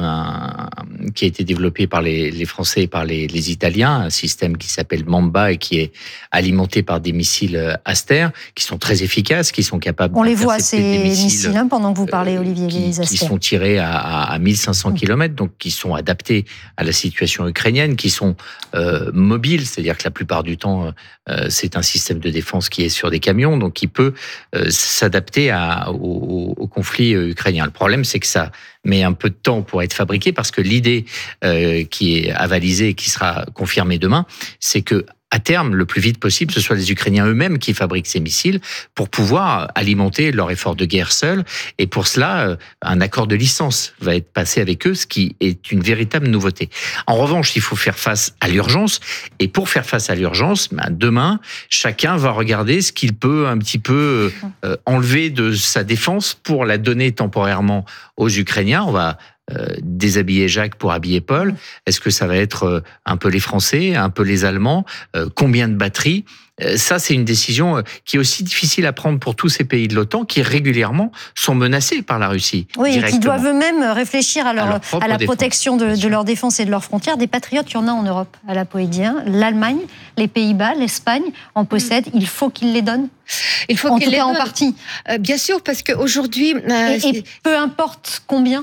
un, qui a été développé par les, les Français et par les, les Italiens, un système qui s'appelle Mamba et qui est alimenté par des missiles Aster, qui sont très efficaces, qui sont capables On de les voit, ces des missiles, missiles, hein, pendant que vous parlez, Olivier, qui, les Aster. Qui sont tirés à, à, à mille cinq cents kilomètres, donc qui sont adaptés à la situation ukrainienne, qui sont euh, mobiles, c'est-à-dire que la plupart du temps, euh, c'est un système de défense qui est sur des camions, donc qui peut euh, s'adapter à, au, au conflit ukrainien. Le problème, c'est que ça met un peu de temps pour être fabriqué, parce que l'idée euh, qui est avalisée et qui sera confirmée demain, c'est que à terme, le plus vite possible, ce soit les Ukrainiens eux-mêmes qui fabriquent ces missiles pour pouvoir alimenter leur effort de guerre seul. Et pour cela, un accord de licence va être passé avec eux, ce qui est une véritable nouveauté. En revanche, il faut faire face à l'urgence. Et pour faire face à l'urgence, ben, demain, chacun va regarder ce qu'il peut un petit peu euh, enlever de sa défense pour la donner temporairement aux Ukrainiens. On va Euh, déshabiller Jacques pour habiller Paul. Est-ce que ça va être euh, un peu les Français, un peu les Allemands? euh, Combien de batteries? euh, Ça, c'est une décision euh, qui est aussi difficile à prendre pour tous ces pays de l'OTAN qui régulièrement sont menacés par la Russie. Oui, et qui doivent eux-mêmes réfléchir à, leur, à, leur à la défense. protection de, de leur défense et de leurs frontières. Des patriotes, il y en a en Europe, à la Poédien. L'Allemagne, les Pays-Bas, l'Espagne en possèdent. Il faut qu'ils les donnent. Il faut en qu'ils tout les cas donnent. En partie. Euh, bien sûr, parce qu'aujourd'hui... Euh, et, et peu importe combien.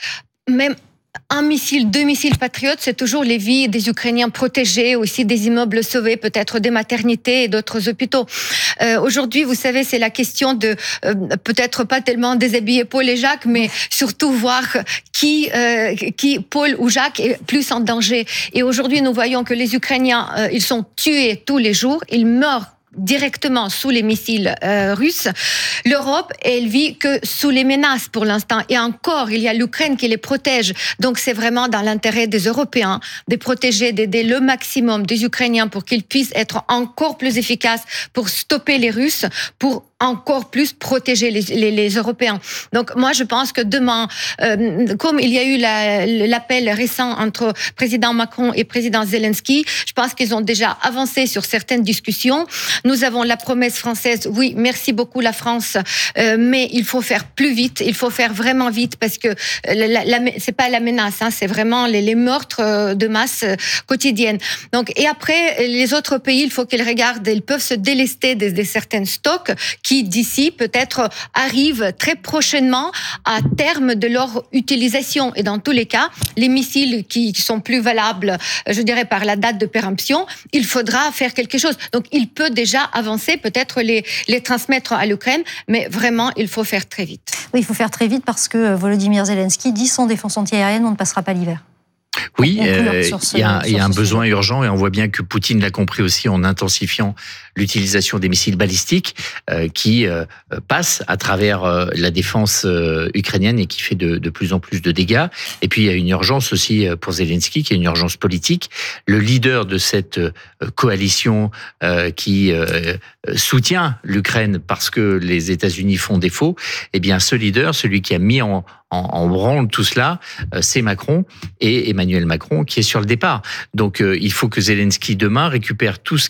Même un missile, deux missiles patriotes, c'est toujours les vies des Ukrainiens protégés, aussi des immeubles sauvés, peut-être des maternités et d'autres hôpitaux. Euh, aujourd'hui, vous savez, c'est la question de euh, peut-être pas tellement déshabiller Paul et Jacques, mais surtout voir qui, euh, qui Paul ou Jacques est plus en danger. Et aujourd'hui, nous voyons que les Ukrainiens, euh, ils sont tués tous les jours, ils meurent directement sous les missiles euh, russes. L'Europe, elle vit que sous les menaces pour l'instant. Et encore, il y a l'Ukraine qui les protège. Donc c'est vraiment dans l'intérêt des Européens de protéger, d'aider le maximum des Ukrainiens pour qu'ils puissent être encore plus efficaces pour stopper les Russes, pour encore plus protéger les, les, les Européens. Donc moi, je pense que demain, euh, comme il y a eu la, l'appel récent entre président Macron et président Zelensky, je pense qu'ils ont déjà avancé sur certaines discussions. Nous avons la promesse française, oui, merci beaucoup la France, euh, mais il faut faire plus vite, il faut faire vraiment vite, parce que la, la, la, c'est pas la menace, hein, c'est vraiment les, les meurtres de masse quotidiennes. Donc, et après, les autres pays, il faut qu'ils regardent, ils peuvent se délester de, de certains stocks qui, d'ici, peut-être arrivent très prochainement à terme de leur utilisation. Et dans tous les cas, les missiles qui sont plus valables, je dirais, par la date de péremption, il faudra faire quelque chose. Donc, il peut déjà avancer, peut-être les, les transmettre à l'Ukraine, mais vraiment, il faut faire très vite. Oui, il faut faire très vite parce que Volodymyr Zelensky dit sans défense antiaérienne, on ne passera pas l'hiver. Oui, euh, il y a, il y a un besoin sujet. urgent, et on voit bien que Poutine l'a compris aussi en intensifiant l'utilisation des missiles balistiques euh, qui euh, passent à travers euh, la défense euh, ukrainienne et qui fait de, de plus en plus de dégâts. Et puis il y a une urgence aussi pour Zelensky, qui est une urgence politique. Le leader de cette euh, coalition euh, qui euh, soutient l'Ukraine parce que les États-Unis font défaut, eh bien ce leader, celui qui a mis en En, en branle tout cela, euh, c'est Macron, et Emmanuel Macron qui est sur le départ. Donc euh, il faut que Zelensky demain récupère tout ce qu'il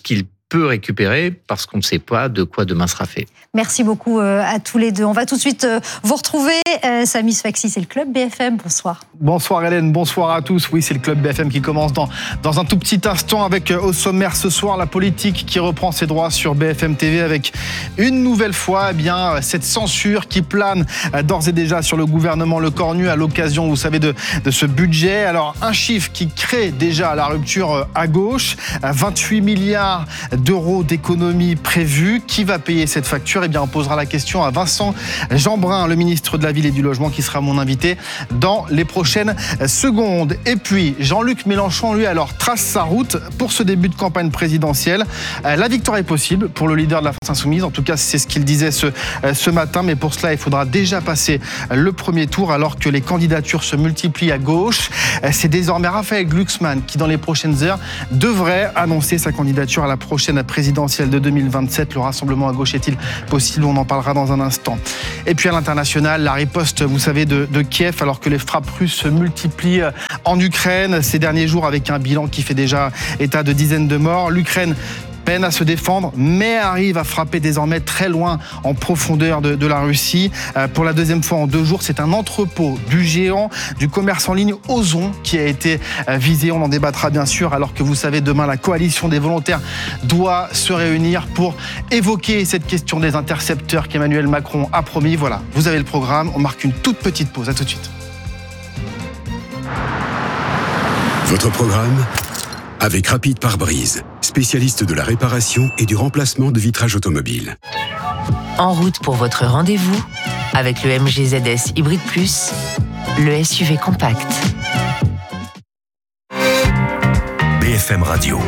peut récupérer parce qu'on ne sait pas de quoi demain sera fait. Merci beaucoup à tous les deux. On va tout de suite vous retrouver. Samy Sfaxi, c'est le Club B F M. Bonsoir. Bonsoir Hélène, bonsoir à tous. Oui, c'est le Club B F M qui commence dans, dans un tout petit instant avec au sommaire ce soir la politique qui reprend ses droits sur B F M T V avec une nouvelle fois eh bien, cette censure qui plane d'ores et déjà sur le gouvernement Le Cornu à l'occasion, vous savez, de, de ce budget. Alors un chiffre qui crée déjà la rupture à gauche, vingt-huit milliards d'euros d'économies prévues. Qui va payer cette facture ? Eh bien, on posera la question à Vincent Jeanbrun, le ministre de la Ville et du Logement, qui sera mon invité dans les prochaines secondes. Et puis, Jean-Luc Mélenchon, lui, alors, trace sa route pour ce début de campagne présidentielle. La victoire est possible pour le leader de la France Insoumise. En tout cas, c'est ce qu'il disait ce, ce matin. Mais pour cela, il faudra déjà passer le premier tour alors que les candidatures se multiplient à gauche. C'est désormais Raphaël Glucksmann qui, dans les prochaines heures, devrait annoncer sa candidature à la prochaine présidentielle de deux mille vingt-sept. Le rassemblement à gauche est-il possible ? On en parlera dans un instant. Et puis à l'international, la riposte, vous savez, de, de Kiev, alors que les frappes russes se multiplient en Ukraine ces derniers jours avec un bilan qui fait déjà état de dizaines de morts. L'Ukraine peine à se défendre, mais arrive à frapper désormais très loin en profondeur de, de la Russie. Euh, pour la deuxième fois en deux jours, c'est un entrepôt du géant du commerce en ligne Ozon qui a été euh, visé. On en débattra bien sûr, alors que vous savez, demain, la coalition des volontaires doit se réunir pour évoquer cette question des intercepteurs qu'Emmanuel Macron a promis. Voilà, vous avez le programme. On marque une toute petite pause. À tout de suite. Votre programme avec Rapide Pare-Brise, spécialiste de la réparation et du remplacement de vitrage automobile. En route pour votre rendez-vous avec le M G Z S Hybrid Plus, le S U V compact. B F M Radio.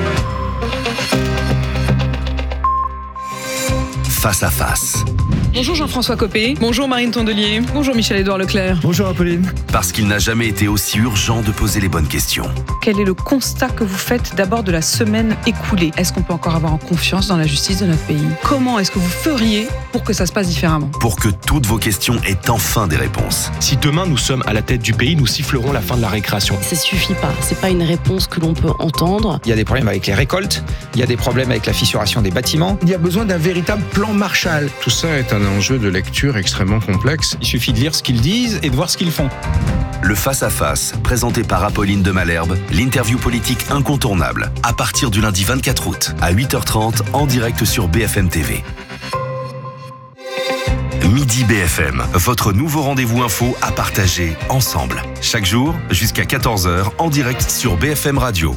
Face à face. Bonjour Jean-François Copé, bonjour Marine Tondelier, bonjour Michel-Édouard Leclerc. Bonjour Apolline. Parce qu'il n'a jamais été aussi urgent de poser les bonnes questions. Quel est le constat que vous faites d'abord de la semaine écoulée ? Est-ce qu'on peut encore avoir confiance dans la justice de notre pays ? Comment est-ce que vous feriez pour que ça se passe différemment ? Pour que toutes vos questions aient enfin des réponses. Si demain nous sommes à la tête du pays, nous sifflerons la fin de la récréation. Ça suffit pas, c'est pas une réponse que l'on peut entendre. Il y a des problèmes avec les récoltes, il y a des problèmes avec la fissuration des bâtiments. Il y a besoin d'un véritable plan Marshall. Tout ça est un enjeu de lecture extrêmement complexe. Il suffit de lire ce qu'ils disent et de voir ce qu'ils font. Le face-à-face, présenté par Apolline de Malherbe, l'interview politique incontournable, à partir du lundi vingt-quatre août, à huit heures trente, en direct sur B F M T V. Midi B F M, votre nouveau rendez-vous info à partager ensemble. Chaque jour, jusqu'à quatorze heures, en direct sur B F M Radio.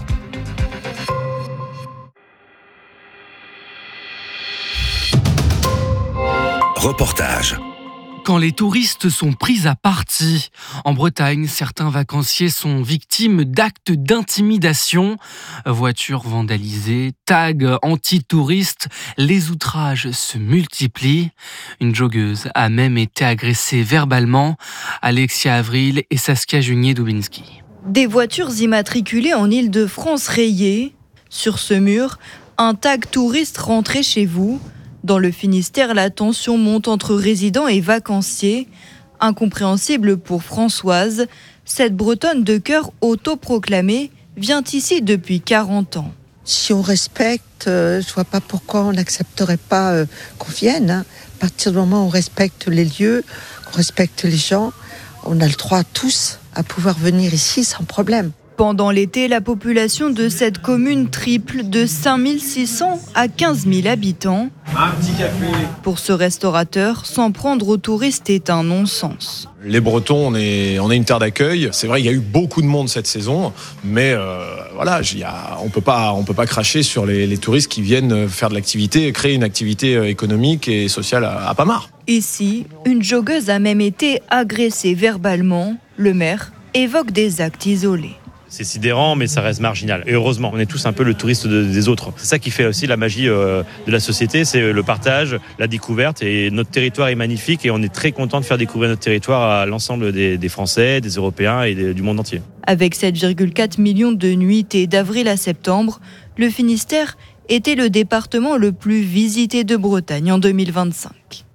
Reportage. Quand les touristes sont pris à partie. En Bretagne, certains vacanciers sont victimes d'actes d'intimidation. Voitures vandalisées, tags anti-touristes, les outrages se multiplient. Une joggeuse a même été agressée verbalement. Alexia Avril et Saskia Junier-Dubinski. Des voitures immatriculées en Île-de-France rayées. Sur ce mur, un tag touriste rentré chez vous. Dans le Finistère, la tension monte entre résidents et vacanciers. Incompréhensible pour Françoise, cette Bretonne de cœur autoproclamée vient ici depuis quarante ans. Si on respecte, euh, je ne vois pas pourquoi on n'accepterait pas euh, qu'on vienne. Hein. À partir du moment où on respecte les lieux, qu'on respecte les gens, on a le droit tous à pouvoir venir ici sans problème. Pendant l'été, la population de cette commune triple de cinq mille six cents à quinze mille habitants. Un petit café. Pour ce restaurateur, s'en prendre aux touristes est un non-sens. Les Bretons, on est, on est une terre d'accueil. C'est vrai, il y a eu beaucoup de monde cette saison, mais euh, voilà, y a, on peut pas, on peut pas cracher sur les, les touristes qui viennent faire de l'activité, créer une activité économique et sociale à, à Pamar. Ici, une joggeuse a même été agressée verbalement. Le maire évoque des actes isolés. C'est sidérant, mais ça reste marginal. Et heureusement, on est tous un peu le touriste de, des autres. C'est ça qui fait aussi la magie euh, de la société, c'est le partage, la découverte. Et notre territoire est magnifique et on est très content de faire découvrir notre territoire à l'ensemble des, des Français, des Européens et des, du monde entier. Avec sept virgule quatre millions de nuitées d'avril à septembre, le Finistère était le département le plus visité de Bretagne en deux mille vingt-cinq.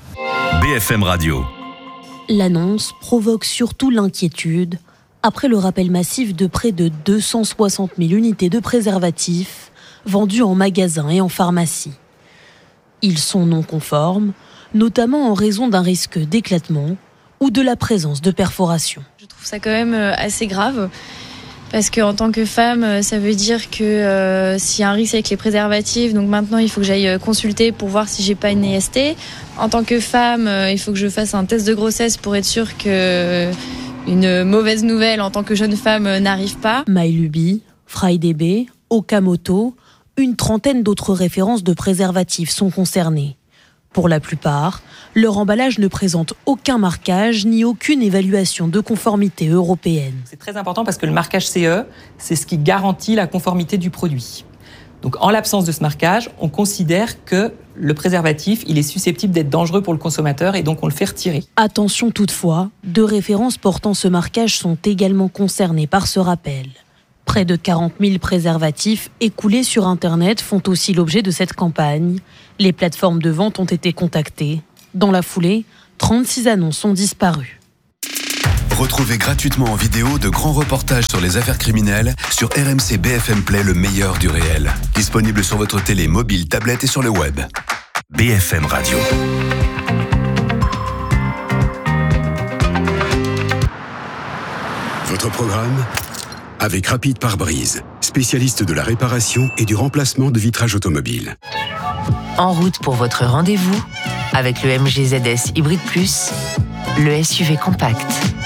B F M Radio. L'annonce provoque surtout l'inquiétude. Après le rappel massif de près de deux cent soixante mille unités de préservatifs, vendus en magasin et en pharmacie. Ils sont non conformes, notamment en raison d'un risque d'éclatement ou de la présence de perforations. Je trouve ça quand même assez grave. Parce qu'en tant que femme, ça veut dire que euh, s'il y a un risque avec les préservatifs, donc maintenant il faut que j'aille consulter pour voir si j'ai pas une I S T. En tant que femme, euh, il faut que je fasse un test de grossesse pour être sûre que une mauvaise nouvelle en tant que jeune femme n'arrive pas. MyLuby, FriDB, Okamoto, une trentaine d'autres références de préservatifs sont concernées. Pour la plupart, leur emballage ne présente aucun marquage ni aucune évaluation de conformité européenne. C'est très important parce que le marquage C E, c'est ce qui garantit la conformité du produit. Donc en l'absence de ce marquage, on considère que le préservatif, il est susceptible d'être dangereux pour le consommateur et donc on le fait retirer. Attention toutefois, deux références portant ce marquage sont également concernées par ce rappel. Près de quarante mille préservatifs écoulés sur Internet font aussi l'objet de cette campagne. Les plateformes de vente ont été contactées. Dans la foulée, trente-six annonces ont disparu. Retrouvez gratuitement en vidéo de grands reportages sur les affaires criminelles sur R M C B F M Play, le meilleur du réel. Disponible sur votre télé, mobile, tablette et sur le web. B F M Radio. Votre programme avec Rapide Pare-Brise, spécialiste de la réparation et du remplacement de vitrage automobile. En route pour votre rendez-vous avec le M G Z S Hybrid Plus, le S U V compact.